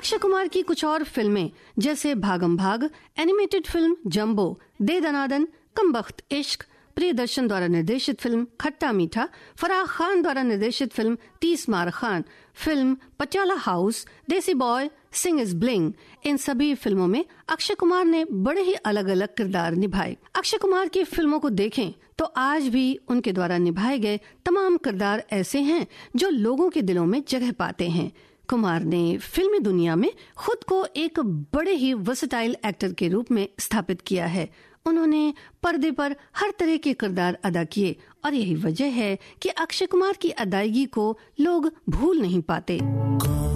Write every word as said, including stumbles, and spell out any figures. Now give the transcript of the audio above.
अक्षय कुमार की कुछ और फिल्में जैसे भागम भाग, एनिमेटेड फिल्म जंबो, दे दनादन, कमबख्त इश्क, प्रियदर्शन द्वारा निर्देशित फिल्म खट्टा मीठा, फराह खान द्वारा निर्देशित फिल्म तीस मार खान, फिल्म पटियाला हाउस, देसी बॉय, सिंग इज ब्लिंग, इन सभी फिल्मों में अक्षय कुमार ने बड़े ही अलग अलग किरदार निभाए। अक्षय कुमार की फिल्मों को देखें तो आज भी उनके द्वारा निभाए गए तमाम किरदार ऐसे हैं जो लोगों के दिलों में जगह पाते हैं। कुमार ने फिल्मी दुनिया में खुद को एक बड़े ही वर्सेटाइल एक्टर के रूप में स्थापित किया है। उन्होंने पर्दे पर हर तरह के किरदार अदा किए और यही वजह है कि अक्षय कुमार की अदायगी को लोग भूल नहीं पाते।